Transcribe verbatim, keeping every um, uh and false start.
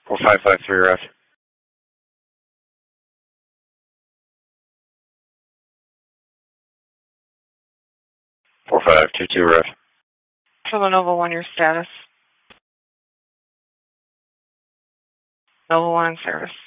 four five five three, ref. four five two two, ref. Kilo Nova one, your status. Nova one in service.